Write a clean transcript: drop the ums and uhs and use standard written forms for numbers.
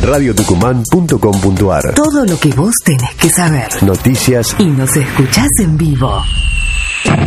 radiotucumán.com.ar. Todo lo que vos tenés que saber. Noticias Y nos escuchás en vivo.